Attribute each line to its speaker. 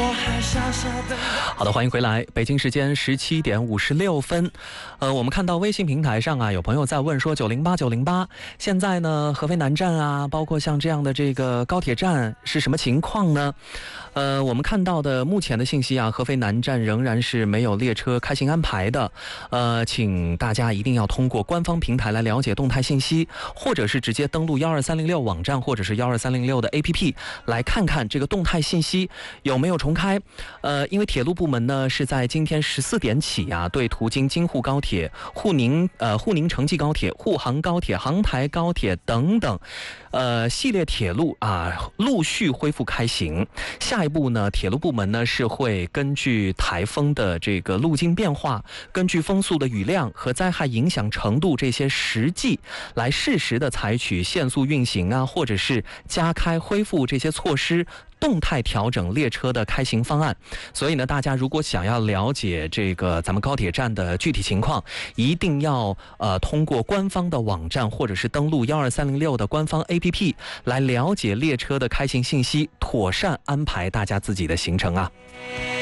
Speaker 1: 好的，欢迎回来。北京时间17点56分，我们看到微信平台上啊，有朋友在问说908，现在呢，合肥南站啊，包括像这样的这个高铁站是什么情况呢？我们看到的目前的信息啊，合肥南站仍然是没有列车开行安排的。请大家一定要通过官方平台来了解动态信息，或者是直接登录12306网站，或者是12306的 APP 来看看这个动态信息有没有重开。因为铁路部门呢是在今天14点起啊，对途经京沪高铁、沪宁城际高铁、沪杭高铁、杭台高铁等等系列铁路啊陆续恢复开行。下一步呢，铁路部门呢是会根据台风的这个路径变化，根据风速的雨量和灾害影响程度这些实际来适时的采取限速运行啊，或者是加开恢复这些措施，动态调整列车的开行方案。所以呢，大家如果想要了解这个咱们高铁站的具体情况，一定要通过官方的网站或者是登录12306的官方 APP 来了解列车的开行信息，妥善安排大家自己的行程啊。